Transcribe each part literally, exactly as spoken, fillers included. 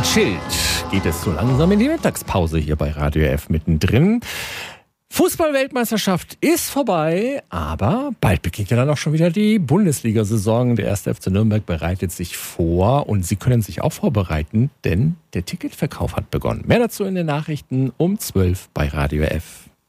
Gechillt geht es so langsam in die Mittagspause hier bei Radio F mittendrin. Fußball-Weltmeisterschaft ist vorbei, aber bald beginnt ja dann auch schon wieder die Bundesliga-Saison. Der erste F C Nürnberg bereitet sich vor und Sie können sich auch vorbereiten, denn der Ticketverkauf hat begonnen. Mehr dazu in den Nachrichten um zwölf bei Radio F.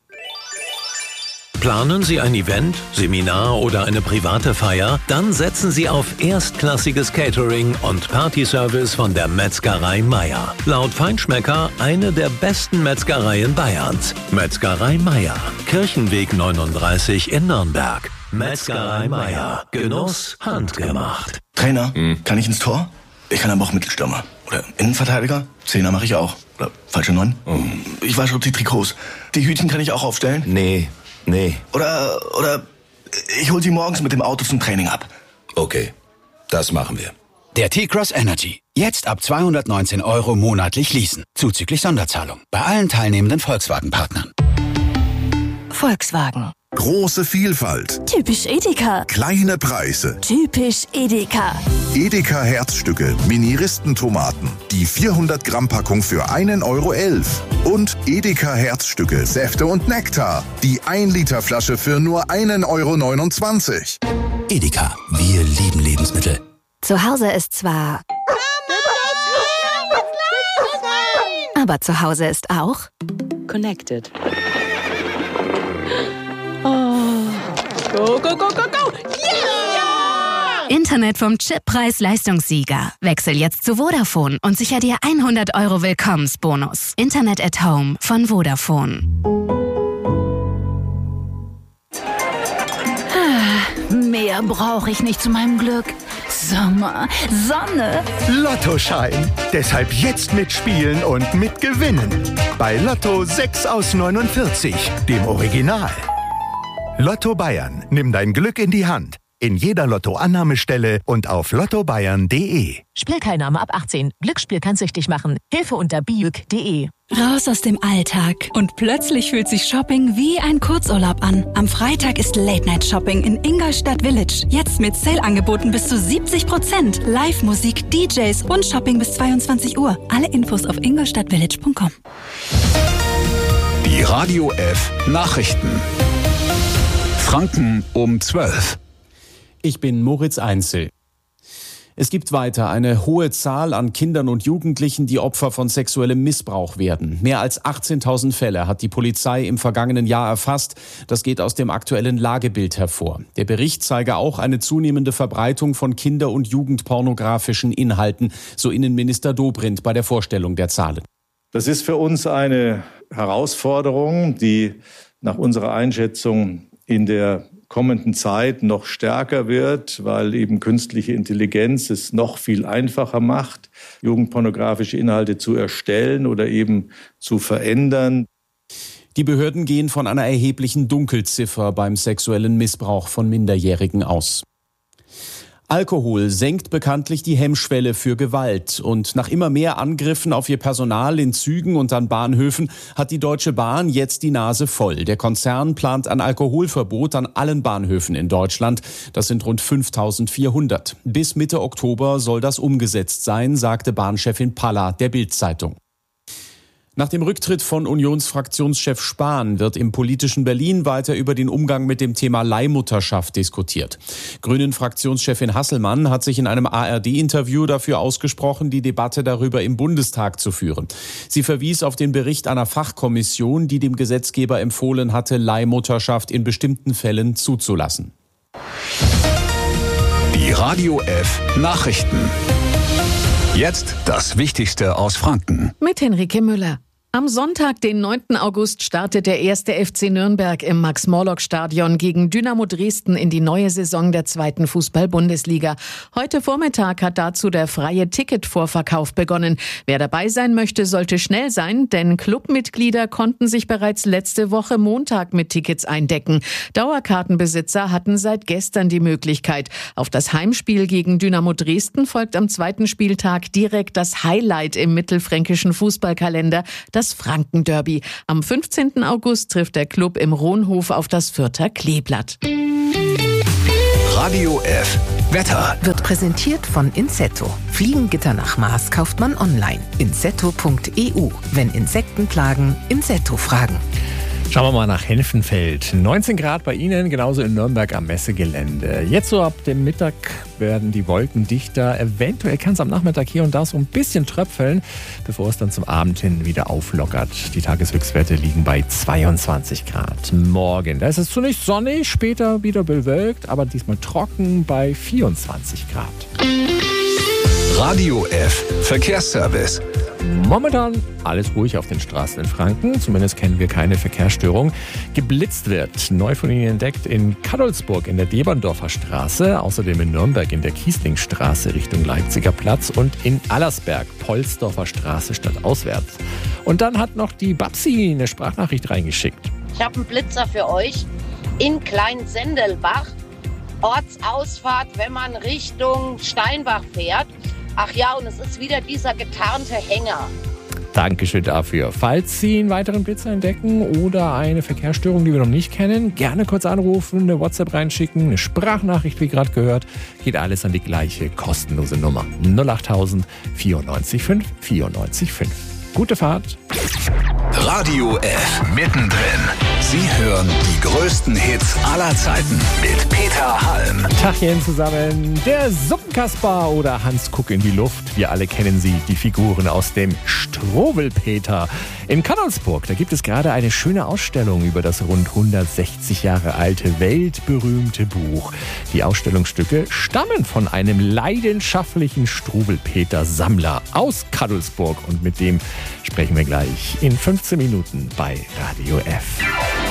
Planen Sie ein Event, Seminar oder eine private Feier? Dann setzen Sie auf erstklassiges Catering und Partyservice von der Metzgerei Meier. Laut Feinschmecker eine der besten Metzgereien Bayerns. Metzgerei Meier, Kirchenweg neununddreißig in Nürnberg. Metzgerei Meier, Genuss handgemacht. Trainer, hm. kann ich ins Tor? Ich kann aber auch Mittelstürmer. Oder Innenverteidiger? Zehner mache ich auch. Oder falsche Neun? Hm. Ich wasche die Trikots. Die Hütchen kann ich auch aufstellen? Nee. Nee. Oder, oder ich hol sie morgens mit dem Auto zum Training ab. Okay, das machen wir. Der T-Cross Energy. Jetzt ab zweihundertneunzehn Euro monatlich leasen. Zuzüglich Sonderzahlung. Bei allen teilnehmenden Volkswagen-Partnern. Volkswagen. Große Vielfalt. Typisch Edeka. Kleine Preise. Typisch Edeka. Edeka Herzstücke, Mini-Ristentomaten. Die vierhundert Gramm Packung für einen Euro elf. Und Edeka Herzstücke, Säfte und Nektar. Die ein Liter Flasche für nur einen Euro neunundzwanzig. Edeka, wir lieben Lebensmittel. Zu Hause ist zwar... aber zu Hause ist auch... Connected. Oh. Go, go, go, go, go! Yeah! Internet vom Chip-Preis-Leistungssieger. Wechsel jetzt zu Vodafone und sicher dir hundert Euro Willkommensbonus. Internet at Home von Vodafone. Mehr brauche ich nicht zu meinem Glück. Sommer, Sonne. Lottoschein. Deshalb jetzt mitspielen und mitgewinnen. Bei Lotto sechs aus neunundvierzig, dem Original. Lotto Bayern, nimm dein Glück in die Hand. In jeder Lotto-Annahmestelle und auf lotto bayern punkt de. Spielteilnahme ab achtzehn. Glücksspiel kann süchtig machen. Hilfe unter biuk punkt de. Raus aus dem Alltag. Und plötzlich fühlt sich Shopping wie ein Kurzurlaub an. Am Freitag ist Late-Night-Shopping in Ingolstadt Village. Jetzt mit Sale-Angeboten bis zu siebzig Prozent. Live-Musik, D Js und Shopping bis zweiundzwanzig Uhr. Alle Infos auf ingolstadtvillage punkt com. Die Radio F Nachrichten. Franken um zwölf. Ich bin Moritz Einzel. Es gibt weiter eine hohe Zahl an Kindern und Jugendlichen, die Opfer von sexuellem Missbrauch werden. Mehr als achtzehntausend Fälle hat die Polizei im vergangenen Jahr erfasst. Das geht aus dem aktuellen Lagebild hervor. Der Bericht zeige auch eine zunehmende Verbreitung von kinder- und jugendpornografischen Inhalten, so Innenminister Dobrindt bei der Vorstellung der Zahlen. Das ist für uns eine Herausforderung, die nach unserer Einschätzung in der kommenden Zeit noch stärker wird, weil eben künstliche Intelligenz es noch viel einfacher macht, jugendpornografische Inhalte zu erstellen oder eben zu verändern. Die Behörden gehen von einer erheblichen Dunkelziffer beim sexuellen Missbrauch von Minderjährigen aus. Alkohol senkt bekanntlich die Hemmschwelle für Gewalt. Und nach immer mehr Angriffen auf ihr Personal in Zügen und an Bahnhöfen hat die Deutsche Bahn jetzt die Nase voll. Der Konzern plant ein Alkoholverbot an allen Bahnhöfen in Deutschland. Das sind rund fünftausendvierhundert. Bis Mitte Oktober soll das umgesetzt sein, sagte Bahnchefin Palla der Bild-Zeitung. Nach dem Rücktritt von Unionsfraktionschef Spahn wird im politischen Berlin weiter über den Umgang mit dem Thema Leihmutterschaft diskutiert. Grünen-Fraktionschefin Hasselmann hat sich in einem A R D-Interview dafür ausgesprochen, die Debatte darüber im Bundestag zu führen. Sie verwies auf den Bericht einer Fachkommission, die dem Gesetzgeber empfohlen hatte, Leihmutterschaft in bestimmten Fällen zuzulassen. Die Radio F Nachrichten. Jetzt das Wichtigste aus Franken. Mit Henrike Müller. Am Sonntag, den neunten August, startet der erste F C Nürnberg im Max-Morlock-Stadion gegen Dynamo Dresden in die neue Saison der zweiten Fußball-Bundesliga. Heute Vormittag hat dazu der freie Ticketvorverkauf begonnen. Wer dabei sein möchte, sollte schnell sein, denn Clubmitglieder konnten sich bereits letzte Woche Montag mit Tickets eindecken. Dauerkartenbesitzer hatten seit gestern die Möglichkeit. Auf das Heimspiel gegen Dynamo Dresden folgt am zweiten Spieltag direkt das Highlight im mittelfränkischen Fußballkalender, das Franken-Derby. Am fünfzehnten August trifft der Club im Rohnhof auf das Fürther Kleeblatt. Radio F Wetter wird präsentiert von Insetto. Fliegengitter nach Maß kauft man online. insetto punkt e u. Wenn Insekten plagen, Insetto fragen. Schauen wir mal nach Henfenfeld. neunzehn Grad bei Ihnen, genauso in Nürnberg am Messegelände. Jetzt so ab dem Mittag werden die Wolken dichter. Eventuell kann es am Nachmittag hier und da so ein bisschen tröpfeln, bevor es dann zum Abend hin wieder auflockert. Die Tageshöchstwerte liegen bei zweiundzwanzig Grad. Morgen, da ist es zunächst sonnig, später wieder bewölkt, aber diesmal trocken bei vierundzwanzig Grad. Radio F Verkehrsservice. Momentan alles ruhig auf den Straßen in Franken. Zumindest kennen wir keine Verkehrsstörung. Geblitzt wird. Neu von Ihnen entdeckt in Kadolsburg in der Deberndorfer Straße. Außerdem in Nürnberg in der Kieslingstraße Richtung Leipziger Platz. Und in Allersberg, Polsdorfer Straße stadtauswärts. Und dann hat noch die Babsi eine Sprachnachricht reingeschickt. Ich habe einen Blitzer für euch in Kleinsendelbach. Ortsausfahrt, wenn man Richtung Steinbach fährt. Ach ja, und es ist wieder dieser getarnte Hänger. Dankeschön dafür. Falls Sie einen weiteren Blitzer entdecken oder eine Verkehrsstörung, die wir noch nicht kennen, gerne kurz anrufen, eine WhatsApp reinschicken, eine Sprachnachricht, wie gerade gehört. Geht alles an die gleiche kostenlose Nummer. null achttausend vierundneunzig fünf vierundneunzig fünf. Gute Fahrt. Radio F. Mittendrin. Sie hören die größten Hits aller Zeiten mit Peter Halm. Tachchen zusammen. Der Suppenkasper oder Hans Kuck in die Luft. Wir alle kennen sie, die Figuren aus dem Struwwelpeter. In Kadolsburg, da gibt es gerade eine schöne Ausstellung über das rund hundertsechzig Jahre alte, weltberühmte Buch. Die Ausstellungsstücke stammen von einem leidenschaftlichen Struwwelpeter-Sammler aus Kadolsburg. Und mit dem sprechen wir gleich in fünfzehn Minuten bei Radio F.